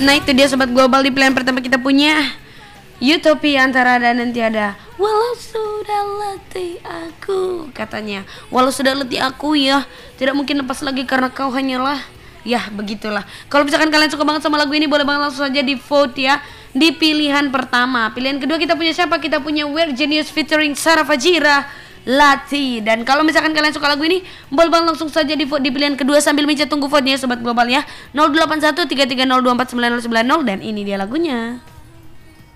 Nah itu dia sobat global, di pilihan pertama kita punya Utopia antara ada dan tiada. Walau sudah letih aku, katanya. Walau sudah letih aku ya, tidak mungkin lepas lagi karena kau hanyalah. Ya begitulah. Kalau misalkan kalian suka banget sama lagu ini, boleh banget langsung saja di vote ya. Di pilihan pertama. Pilihan kedua kita punya siapa? Kita punya We're Genius featuring Sarah Fajira, Lati. Dan kalau misalkan kalian suka lagu ini, boleh banget langsung saja di vote di pilihan kedua sambil Mica tunggu vote-nya sobat global ya. 081330249090. Dan ini dia lagunya.